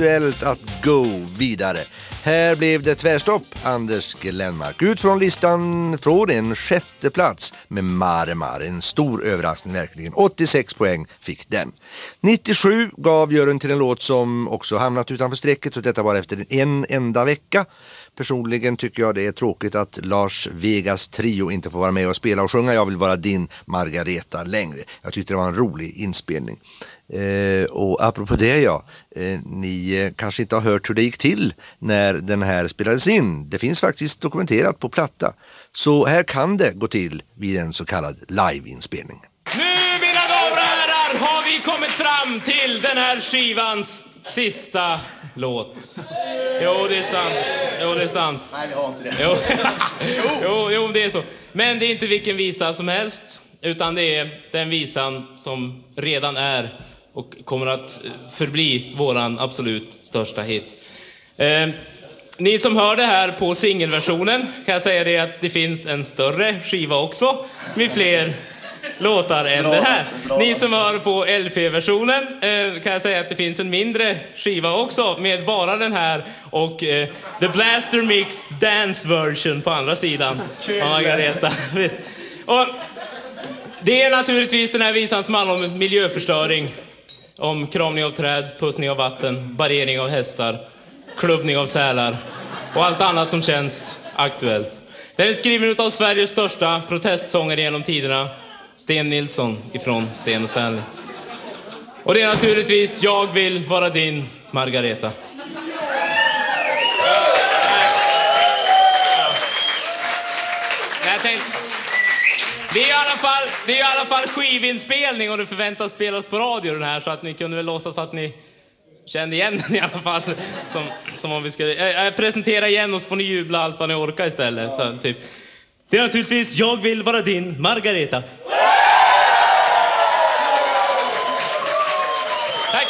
aktuellt att gå vidare. Här blev det tvärstopp. Anders Glenmark ut från listan från en sjätte plats med Maremar. En stor överraskning verkligen. 86 poäng fick den. 97 gav juryn till en låt som också hamnat utanför strecket, och detta var efter en enda vecka. Personligen tycker jag det är tråkigt att Lars Vegas trio inte får vara med och spela och sjunga Jag vill vara din Margareta längre. Jag tyckte det var en rolig inspelning. Och apropå det ni kanske inte har hört hur det gick till när den här spelades in. Det finns faktiskt dokumenterat på platta. Så här kan det gå till vid en så kallad liveinspelning. Nu, mina damer och herrar, har vi kommit fram till den här skivans sista låt. Jo, det är sant. Nej, vi har inte det. Jo, det är så. Men det är inte vilken visa som helst, utan det är den visan som redan är och kommer att förbli våran absolut största hit. Ni som hör det här på singelversionen kan jag säga det att det finns en större skiva också med fler låtar än den här. Ni som hör på LP-versionen kan jag säga att det finns en mindre skiva också med bara den här och The Blaster Mixed Dance Version på andra sidan av Margareta. Och det är naturligtvis den här visan som handlar om miljöförstöring, om kramning av träd, pussning av vatten, barrering av hästar, klubbning av sälar och allt annat som känns aktuellt. Den är skriven av Sveriges största protestsångare genom tiderna, Sten Nilsson ifrån Sten och Stanley. Och det är naturligtvis Jag vill vara din Margareta. Jag tänkte, det är i alla fall skivinspelning och det förväntas spelas på radio den här, så att ni kunde väl låtsas att ni kände igen den i alla fall. Som om vi skulle presentera igen och så får ni jubla allt vad ni orkar istället. Så, typ. Det är naturligtvis Jag vill vara din Margareta. Tack.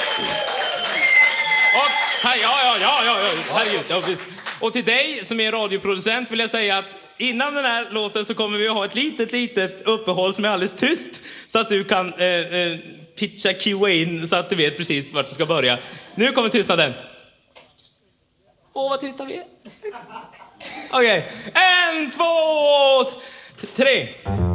Och, herregud, och till dig som är radioproducent vill jag säga att innan den här låten så kommer vi att ha ett litet uppehåll som är alldeles tyst, så att du kan pitcha QA in så att du vet precis vart du ska börja. Nu kommer tystnaden. Vad tysta vi är. Okej. 1, 2, 3.